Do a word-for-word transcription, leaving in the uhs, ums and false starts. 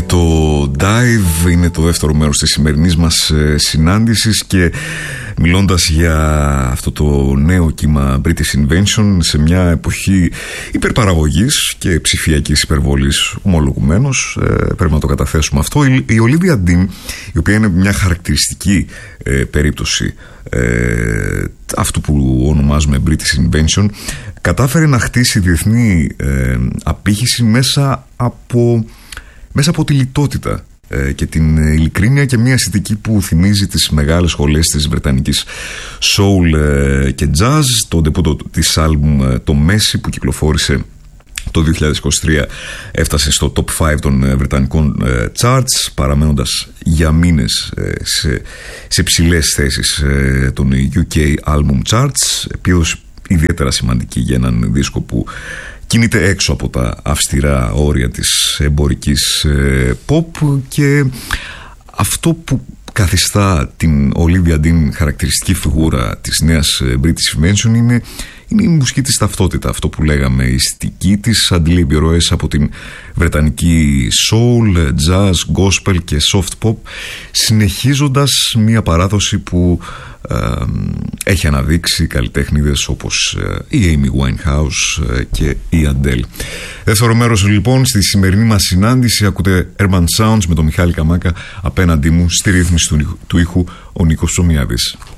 το Dive είναι το δεύτερο μέρος της σημερινής μας συνάντησης και μιλώντας για αυτό το νέο κύμα British Invention σε μια εποχή υπερπαραγωγής και ψηφιακής υπερβολής ομολογουμένως, ε, πρέπει να το καταθέσουμε αυτό. Η, η Olivia Dean, η οποία είναι μια χαρακτηριστική ε, περίπτωση ε, αυτού που ονομάζουμε British Invention, κατάφερε να χτίσει διεθνή ε, απήχηση μέσα από, μέσα από τη λιτότητα ε, και την ειλικρίνεια και μια αισθητική που θυμίζει τις μεγάλες σχολές της βρετανικής soul ε, και jazz. Το ντεμπούτο της άλμπουμ ε, το Messi, που κυκλοφόρησε το δύο χιλιάδες είκοσι τρία, έφτασε στο top πέντε των βρετανικών ε, charts, παραμένοντας για μήνες ε, σε, σε ψηλές θέσεις ε, των γιου κέι Album Charts, επίδοση ιδιαίτερα σημαντική για έναν δίσκο που κινείται έξω από τα αυστηρά όρια της εμπορικής ε, pop. Και αυτό που καθιστά την Olivia Dean χαρακτηριστική φιγούρα της νέας British Invention είναι, είναι η μουσική της ταυτότητα, αυτό που λέγαμε, η αισθητική της αντλεί επιρροές από την βρετανική soul, jazz, gospel και soft pop, συνεχίζοντας μια παράδοση που ε, έχει αναδείξει καλλιτέχνηδες όπως ε, η Amy Winehouse ε, και η Adele. Δεύτερο μέρος λοιπόν στη σημερινή μας συνάντηση. Ακούτε Urban Sounds με τον Μιχάλη Καμάκα, απέναντί μου στη ρύθμιση του, του ήχου ο Νίκος Ψωμιάδης.